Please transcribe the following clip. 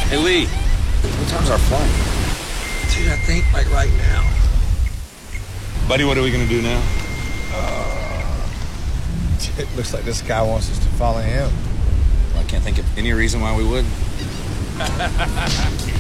Hey, Lee. What time's our flight? Dude, I think like right now. Buddy, what are we gonna do now? It looks like this guy wants us to follow him. Well, I can't think of any reason why we wouldn't.